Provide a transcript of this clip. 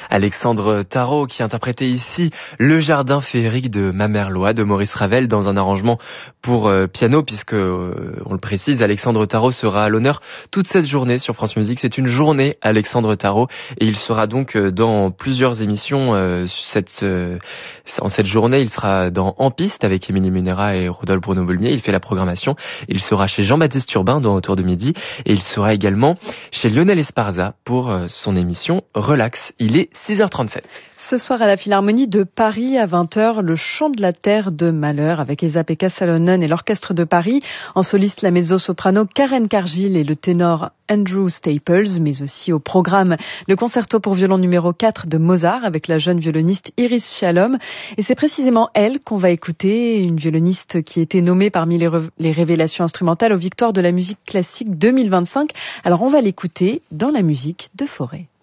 Alexandre Tarot qui interprétait ici Le Jardin féerique de Ma Mère Loi de Maurice Ravel dans un arrangement pour piano, puisque, on le précise, Alexandre Tarot sera à l'honneur toute cette journée sur France Musique. C'est une journée Alexandre Tarot et il sera donc dans plusieurs émissions en cette journée. Il sera dans En Piste avec Émilie Munera et Rodolphe Bruno-Bolmier. Il fait la programmation. Il sera chez Jean-Baptiste Urbain dans Autour de midi et il sera également chez Lionel Esparza pour son émission Relax. Il est 6h37. Ce soir à la Philharmonie de Paris à 20h, le chant de la terre de Mahler avec Esa-Pekka Salonen et l'Orchestre de Paris. En soliste, la mezzo-soprano Karen Cargill et le ténor Andrew Staples, mais aussi au programme le concerto pour violon numéro 4 de Mozart avec la jeune violoniste Iris Shalom. Et c'est précisément elle qu'on va écouter, une violoniste qui était nommée parmi les révélations instrumentales aux victoires de la musique classique 2025. Alors on va l'écouter dans la musique de Fauré.